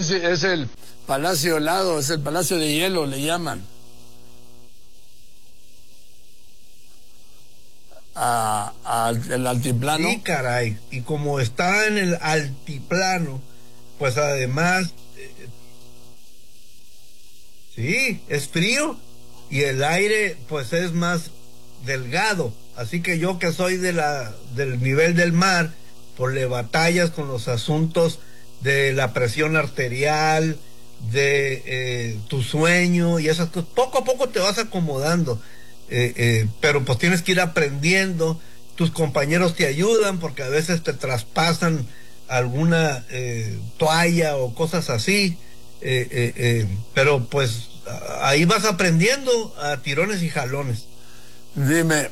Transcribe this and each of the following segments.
es el Palacio Helado, es el Palacio de Hielo, le llaman. El altiplano. Sí, caray. Y como está en el altiplano, pues además, sí, es frío y el aire pues es más delgado. Así que yo que soy del nivel del mar, pues le batallas con los asuntos de la presión arterial, de tu sueño y esas cosas. Poco a poco te vas acomodando, pero pues tienes que ir aprendiendo. Tus compañeros te ayudan porque a veces te traspasan alguna toalla o cosas así, pero pues ahí vas aprendiendo a tirones y jalones. Dime,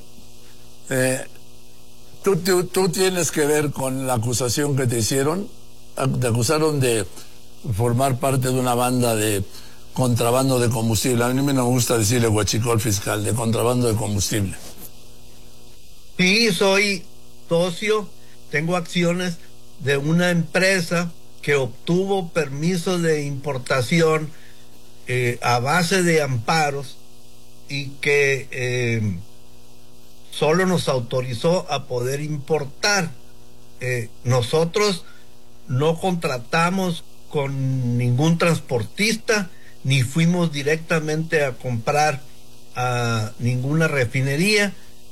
tú tienes que ver con la acusación que te hicieron. Te acusaron de formar parte de una banda de contrabando de combustible. A mí no me gusta decirle huachicol fiscal, de contrabando de combustible. Sí, soy socio, tengo acciones de una empresa que obtuvo permiso de importación a base de amparos y que solo nos autorizó a poder importar. Nosotros no contratamos con ningún transportista, ni fuimos directamente a comprar a ninguna refinería.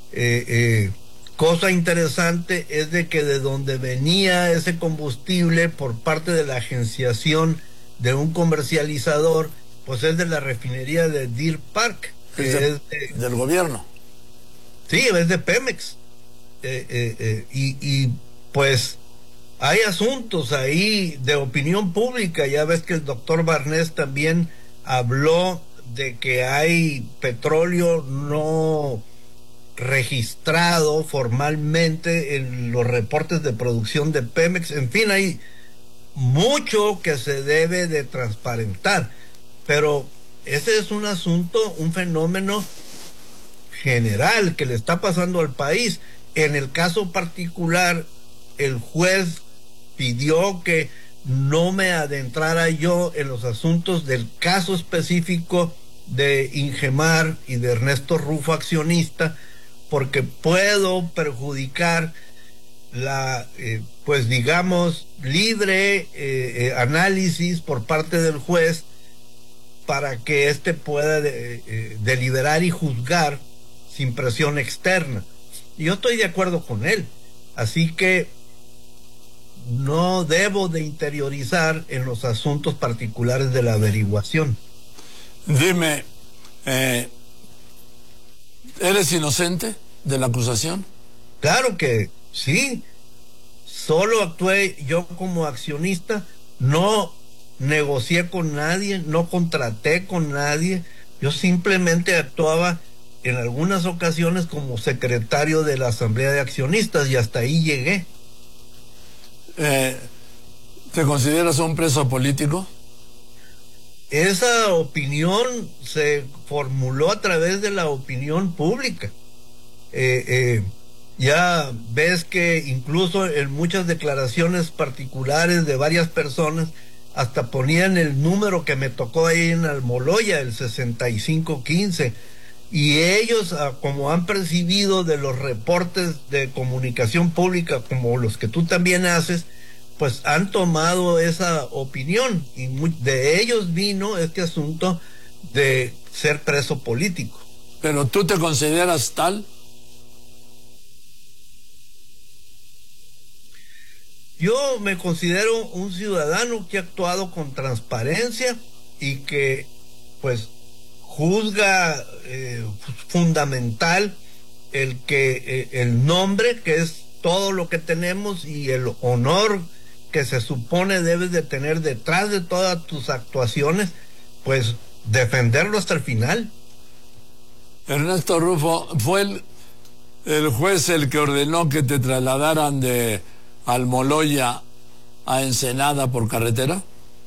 Cosa interesante es de que de donde venía ese combustible por parte de la agenciación de un comercializador, pues es de la refinería de Deer Park, que del gobierno. Sí, es de Pemex. Y pues hay asuntos ahí de opinión pública. Ya ves que el doctor Barnés también habló de que hay petróleo no registrado formalmente en los reportes de producción de Pemex. En fin, hay mucho que se debe de transparentar, pero ese es un asunto, un fenómeno general que le está pasando al país. En el caso particular, el juez pidió que no me adentrara yo en los asuntos del caso específico de Ingemar y de Ernesto Rufo, accionista, porque puedo perjudicar la, pues digamos, libre análisis por parte del juez para que éste pueda deliberar y juzgar sin presión externa. Y yo estoy de acuerdo con él. Así que no debo de interiorizar en los asuntos particulares de la averiguación. Dime, ¿eres inocente de la acusación? Claro que sí. Solo actué yo como accionista, no negocié con nadie, no contraté con nadie. Yo simplemente actuaba en algunas ocasiones como secretario de la Asamblea de Accionistas y hasta ahí llegué. ¿Te consideras un preso político? Esa opinión se formuló a través de la opinión pública. Ya ves que incluso en muchas declaraciones particulares de varias personas hasta ponían el número que me tocó ahí en Almoloya, el 6515, y ellos, como han percibido de los reportes de comunicación pública como los que tú también haces, pues han tomado esa opinión y de ellos vino este asunto de ser preso político. ¿Pero tú te consideras tal? Yo me considero un ciudadano que ha actuado con transparencia y que pues juzga fundamental el que el nombre, que es todo lo que tenemos, y el honor que se supone debes de tener detrás de todas tus actuaciones, pues defenderlo hasta el final. Ernesto Rufo, ¿fue el juez el que ordenó que te trasladaran de Almoloya a Ensenada por carretera?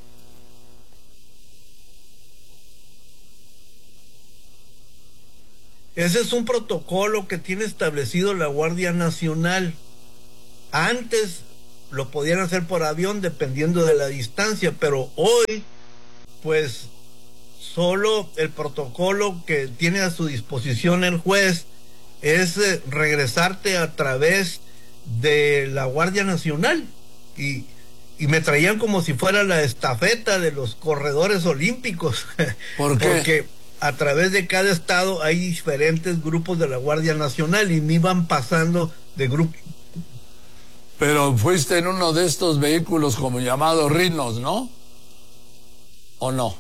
Ese es un protocolo que tiene establecido la Guardia Nacional. Antes lo podían hacer por avión dependiendo de la distancia, pero hoy pues solo el protocolo que tiene a su disposición el juez es regresarte a través de la Guardia Nacional, y me traían como si fuera la estafeta de los corredores olímpicos. ¿Por qué? Porque a través de cada estado hay diferentes grupos de la Guardia Nacional y me iban pasando de grupo. Pero fuiste en uno de estos vehículos como llamados Rhinos, ¿no? ¿O no?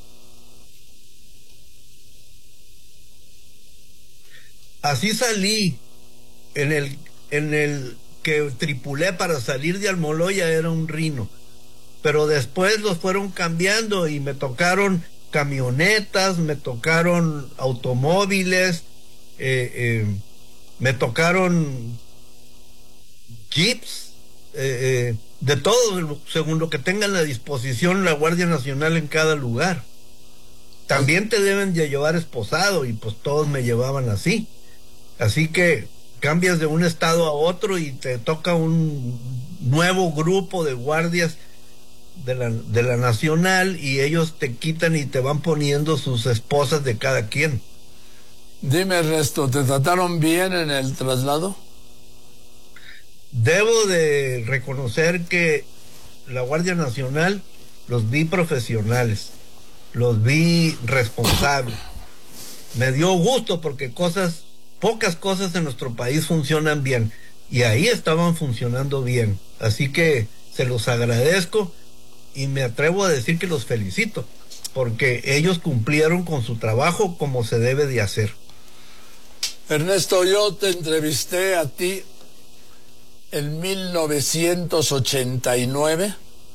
Así salí. En el que tripulé para salir de Almoloya era un Rhino, pero después los fueron cambiando y me tocaron camionetas, me tocaron automóviles, me tocaron jeeps, de todo, según lo que tengan a disposición la Guardia Nacional en cada lugar. También te deben de llevar esposado, y pues todos me llevaban así. Así que cambias de un estado a otro y te toca un nuevo grupo de guardias de la Nacional, y ellos te quitan y te van poniendo sus esposas de cada quien. Dime, Ernesto, ¿te trataron bien en el traslado? Debo de reconocer que la Guardia Nacional los vi profesionales, los vi responsables. Me dio gusto porque pocas cosas en nuestro país funcionan bien, y ahí estaban funcionando bien. Así que se los agradezco y me atrevo a decir que los felicito, porque ellos cumplieron con su trabajo como se debe de hacer. Ernesto, yo te entrevisté a ti en 1989,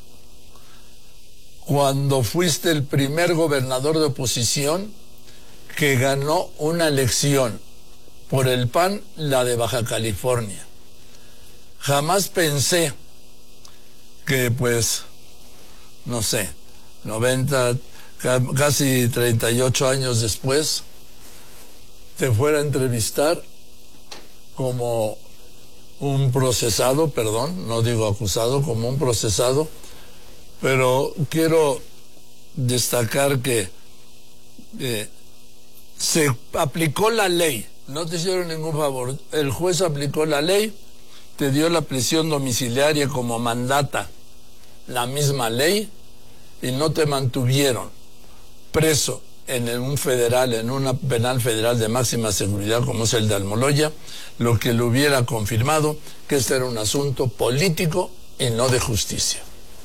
cuando fuiste el primer gobernador de oposición que ganó una elección por el PAN, la de Baja California. Jamás pensé que, pues, no sé, 90, casi 38 años después, te fuera a entrevistar como un procesado, perdón, no digo acusado, como un procesado, pero quiero destacar que se aplicó la ley, no te hicieron ningún favor. El juez aplicó la ley, te dio la prisión domiciliaria como mandata la misma ley, y no te mantuvieron preso en un penal federal de máxima seguridad como es el de Almoloya, lo que le hubiera confirmado que este era un asunto político y no de justicia.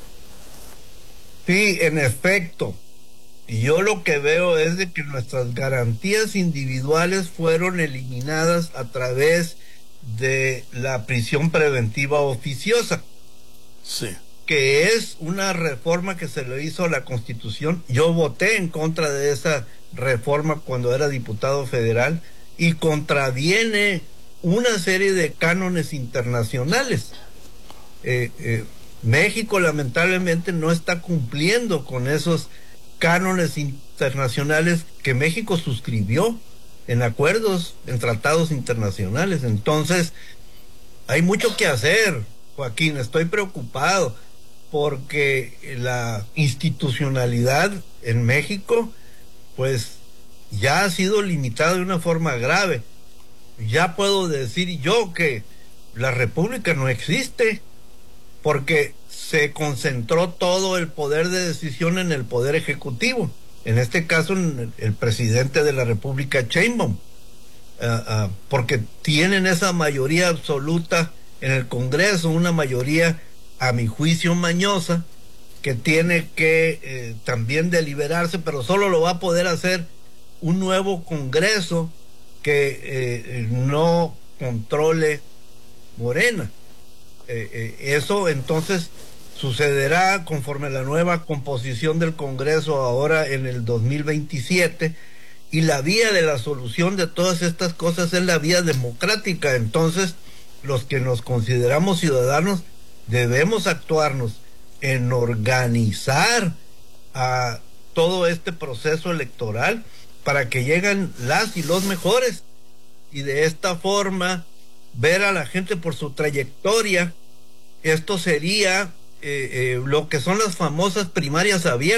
Sí, en efecto. Y yo lo que veo es de que nuestras garantías individuales fueron eliminadas a través de la prisión preventiva oficiosa. Sí. Que es una reforma que se le hizo a la Constitución. Yo voté en contra de esa reforma cuando era diputado federal, y contraviene una serie de cánones internacionales. México lamentablemente no está cumpliendo con esos cánones internacionales que México suscribió en acuerdos, en tratados internacionales. Entonces, hay mucho que hacer, Joaquín. Estoy preocupado porque la institucionalidad en México, pues, ya ha sido limitada de una forma grave. Ya puedo decir yo que la República no existe, porque se concentró todo el poder de decisión en el Poder Ejecutivo, en este caso en el presidente de la República, Sheinbaum, porque tienen esa mayoría absoluta en el Congreso, una mayoría a mi juicio mañosa, que tiene que también deliberarse, pero solo lo va a poder hacer un nuevo Congreso que no controle Morena. Eso entonces sucederá conforme a la nueva composición del Congreso ahora en el 2027, y la vía de la solución de todas estas cosas es la vía democrática. Entonces, los que nos consideramos ciudadanos debemos actuarnos en organizar a todo este proceso electoral para que lleguen las y los mejores, y de esta forma ver a la gente por su trayectoria esto sería lo que son las famosas primarias abiertas.